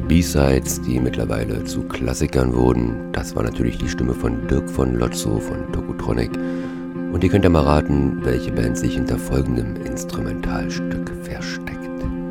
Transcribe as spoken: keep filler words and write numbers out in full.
B-Sides, die mittlerweile zu Klassikern wurden. Das war natürlich die Stimme von Dirk von Lotzo von Tokotronic. Und ihr könnt ja mal raten, welche Band sich hinter folgendem Instrumentalstück versteckt.